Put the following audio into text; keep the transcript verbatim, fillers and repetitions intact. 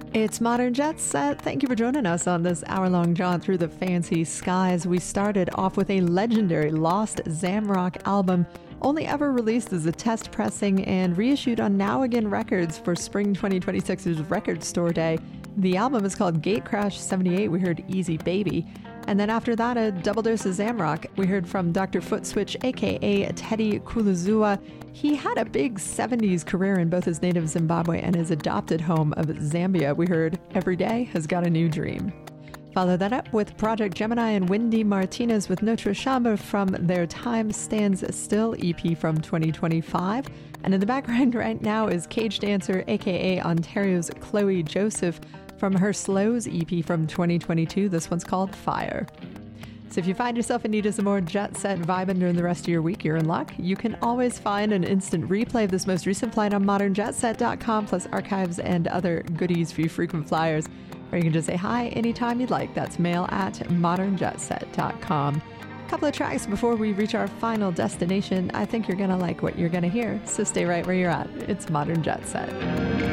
It's Modern Jet Set. Thank you for joining us on this hour-long jaunt through the fancy skies. We started off with a legendary Lost Zamrock album, only ever released as a test pressing and reissued on Now Again Records for Spring twenty twenty-six's Record Store Day. The album is called Gatecrash seventy-eight. We heard Easy Baby. And then after that, a double dose of Zamrock. We heard from Doctor Footswitch, a k a. Teddy Kulazua. He had a big seventies career in both his native Zimbabwe and his adopted home of Zambia. We heard Every Day Has Got a New Dream. Follow that up with Project Gemini and Wendy Martinez with Notre Chambre from their Time Stands Still E P from twenty twenty-five. And in the background right now is Cage Dancer, a k a. Ontario's Chloe Joseph, from her Slows E P from twenty twenty-two. This one's called Fire. So if you find yourself in need of some more jet set vibing during the rest of your week, you're in luck. You can always find an instant replay of this most recent flight on modern jet set dot com, plus archives and other goodies for you frequent flyers. Or you can just say hi anytime you'd like. That's mail at modern jet set dot com. A couple of tracks before we reach our final destination. I think you're going to like what you're going to hear, so stay right where you're at. It's Modern Jet Set.